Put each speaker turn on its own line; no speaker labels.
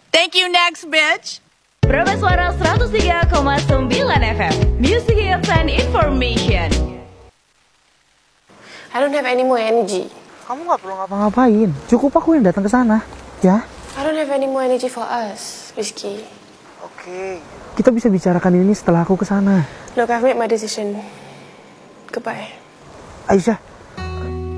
Thank you, next bitch.
Berapa Suara 103,9 FM. Music Hits and Information.
I don't have any more energy.
Kamu nggak perlu ngapa-ngapain. Cukup aku yang datang ke sana, ya?
I don't have any more energy for us, Rizky.
Oke. Kita bisa bicarakan ini setelah aku ke sana.
Look, I've made my decision. Goodbye.
Aisyah,